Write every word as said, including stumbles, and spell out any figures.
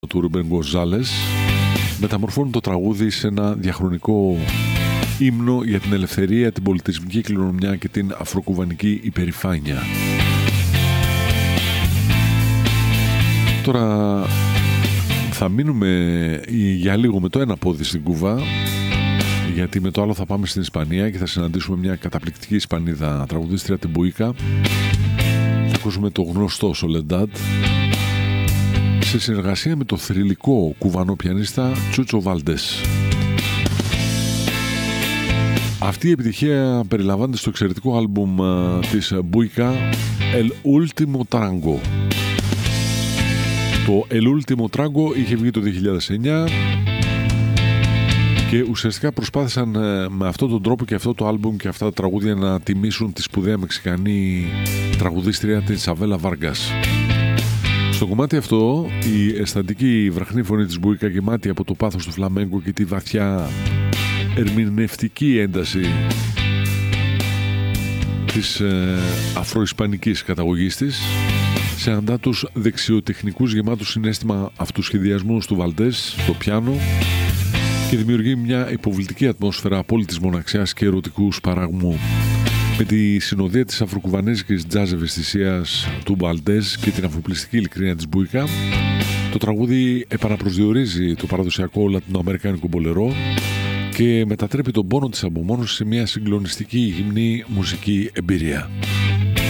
του Ρούμπεν Γκονζάλες μεταμορφώνουν το τραγούδι σε ένα διαχρονικό ύμνο για την ελευθερία, την πολιτισμική κληρονομιά και την αφροκουβανική υπερηφάνεια. Τώρα θα μείνουμε για λίγο με το ένα πόδι στην Κούβα, γιατί με το άλλο θα πάμε στην Ισπανία και θα συναντήσουμε μια καταπληκτική Ισπανίδα τραγουδίστρια, την Μπουίκα. Θα ακούσουμε το γνωστό Soledad σε συνεργασία με το θρυλικό κουβανό πιανίστα Τσούτσο Βάλντες. Αυτή η επιτυχία περιλαμβάνεται στο εξαιρετικό άλμπουμ της Μπουίκα El Último Tango. Το El Último Tango είχε βγει το δύο χιλιάδες εννιά και ουσιαστικά προσπάθησαν με αυτόν τον τρόπο και αυτό το άλμπουμ και αυτά τα τραγούδια να τιμήσουν τη σπουδαία μεξικανή τραγουδίστρια την Σαβέλα Βάργκας. Στο κομμάτι αυτό η αισθαντική βραχνή φωνή της Μπουίκα, γεμάτη από το πάθος του φλαμέγκο και τη βαθιά ερμηνευτική ένταση της ε, αφροϊσπανικής καταγωγής της, συναντά τους δεξιοτεχνικούς γεμάτους συναίσθημα αυτοσχεδιασμού του Βαλντές στο πιάνο και δημιουργεί μια υποβλητική ατμόσφαιρα απόλυτης μοναξιάς και ερωτικού σπαραγμού. Με τη συνοδεία της αφροκουβανέζικης τζάζ ευαισθησίας του Βαλντές και την αφοπλιστική ειλικρίνεια της Μπουίκα, το τραγούδι επαναπροσδιορίζει το παραδοσιακό λατινοαμερικάνικο μπολερό και μετατρέπει τον πόνο της απομόνωσης σε μια συγκλονιστική γυμνή μουσική εμπειρία.